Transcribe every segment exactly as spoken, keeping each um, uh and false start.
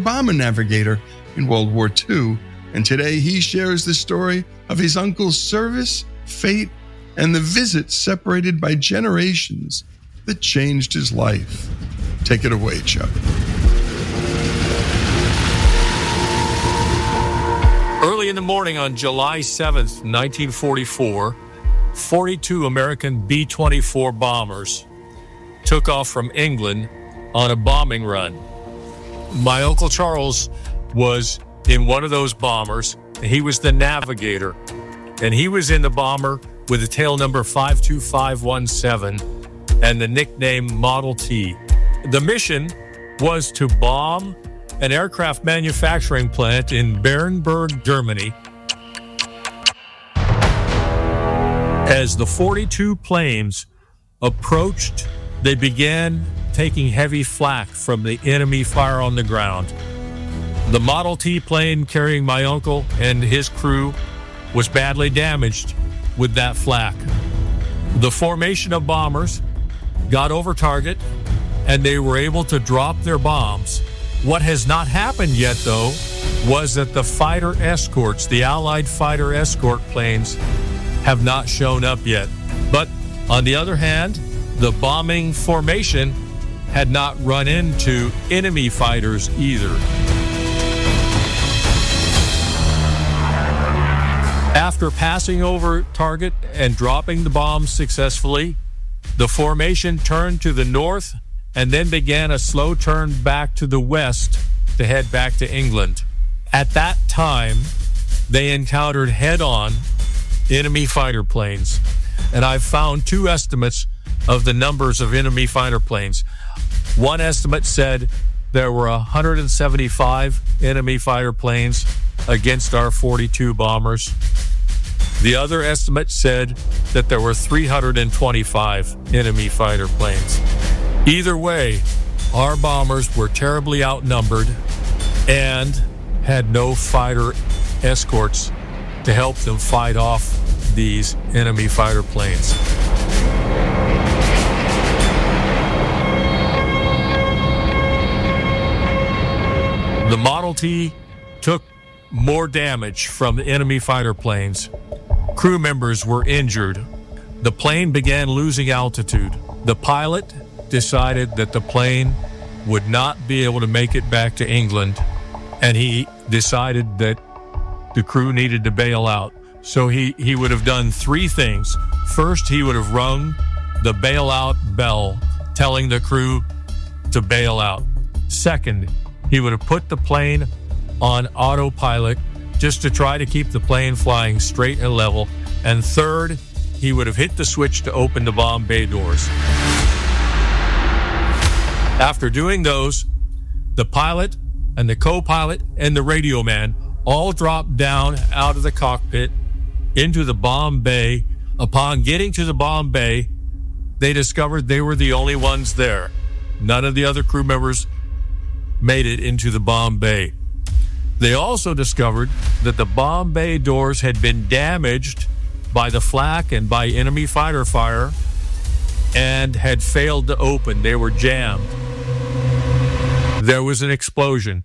bomber navigator in World War Two, and today he shares the story of his uncle's service, fate, and the visit separated by generations that changed his life. Take it away, Chuck. Early in the morning on July seventh, nineteen forty-four, forty-two American B twenty-four bombers took off from England on a bombing run. My Uncle Charles was in one of those bombers. He was the navigator, and he was in the bomber with the tail number five two five one seven and the nickname Model T. The mission was to bomb an aircraft manufacturing plant in Bernburg, Germany. As the forty-two planes approached, they began taking heavy flak from the enemy fire on the ground. The Model T plane carrying my uncle and his crew was badly damaged with that flak. The formation of bombers got over target, and they were able to drop their bombs. What has not happened yet, though, was that the fighter escorts, the Allied fighter escort planes, have not shown up yet. But on the other hand, the bombing formation had not run into enemy fighters either. After passing over target and dropping the bombs successfully, the formation turned to the north and then began a slow turn back to the west to head back to England. At that time, they encountered head-on enemy fighter planes, and I've found two estimates of the numbers of enemy fighter planes. One estimate said there were one hundred seventy-five enemy fighter planes against our forty-two bombers. The other estimate said that there were three hundred twenty-five enemy fighter planes. Either way, our bombers were terribly outnumbered and had no fighter escorts to help them fight off these enemy fighter planes. The Model T took more damage from the enemy fighter planes. Crew members were injured. The plane began losing altitude. The pilot decided that the plane would not be able to make it back to England, and he decided that the crew needed to bail out. So he, he would have done three things. First, he would have rung the bailout bell, telling the crew to bail out. Second, he would have put the plane on autopilot just to try to keep the plane flying straight and level. And third, he would have hit the switch to open the bomb bay doors. After doing those, the pilot and the co-pilot and the radio man all dropped down out of the cockpit into the bomb bay. Upon getting to the bomb bay, they discovered they were the only ones there. None of the other crew members made it into the bomb bay. They also discovered that the bomb bay doors had been damaged by the flak and by enemy fighter fire and had failed to open. They were jammed. There was an explosion.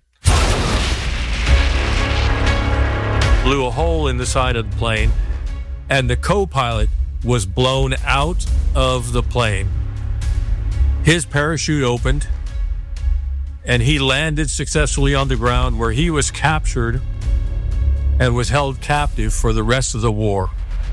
Blew a hole in the side of the plane, and the co-pilot was blown out of the plane. His parachute opened, and he landed successfully on the ground, where he was captured and was held captive for the rest of the war.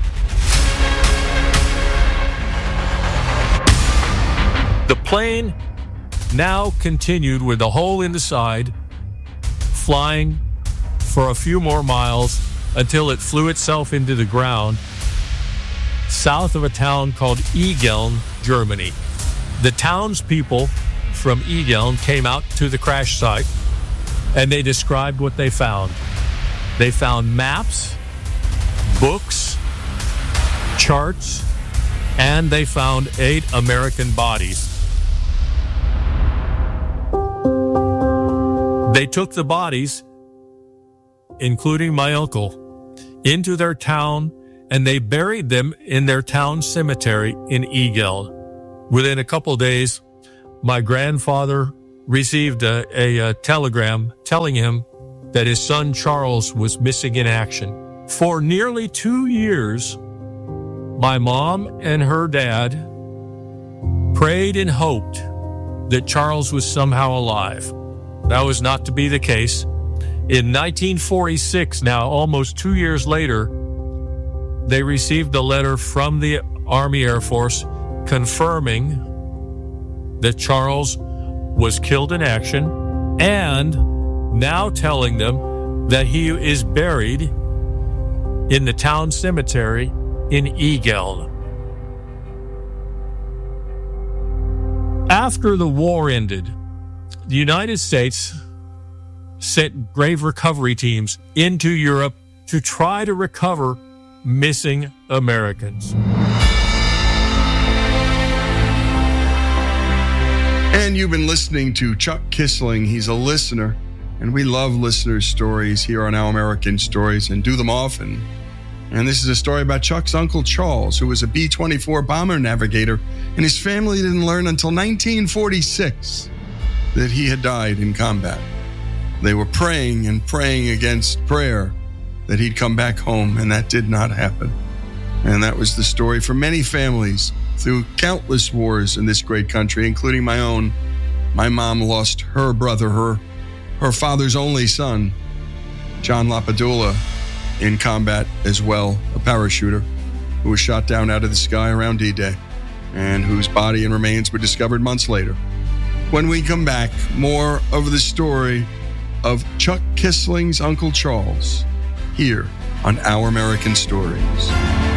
The plane now continued with the hole in the side, flying for a few more miles until it flew itself into the ground south of a town called Igeln, Germany. The townspeople from Igeln came out to the crash site, and they described what they found. They found maps, books, charts, and they found eight American bodies. They took the bodies, including my uncle, into their town, and they buried them in their town cemetery in Igeln. Within a couple days, my grandfather received a, a, a telegram telling him that his son Charles was missing in action. For nearly two years, my mom and her dad prayed and hoped that Charles was somehow alive. That was not to be the case. In nineteen forty-six, now almost two years later, they received a letter from the Army Air Force confirming that Charles was killed in action, and now telling them that he is buried in the town cemetery in Egeln. After the war ended, the United States sent grave recovery teams into Europe to try to recover missing Americans. And you've been listening to Chuck Kissling. He's a listener, and we love listeners' stories here on Our American Stories and do them often. And this is a story about Chuck's Uncle Charles, who was a B twenty-four bomber navigator, and his family didn't learn until nineteen forty-six that he had died in combat. They were praying and praying against prayer that he'd come back home, and that did not happen. And that was the story for many families through countless wars in this great country, including my own. My mom lost her brother, her, her father's only son, John Lapadula, in combat as well, a parachuter who was shot down out of the sky around D-Day and whose body and remains were discovered months later. When we come back, more of the story of Chuck Kissling's Uncle Charles here on Our American Stories.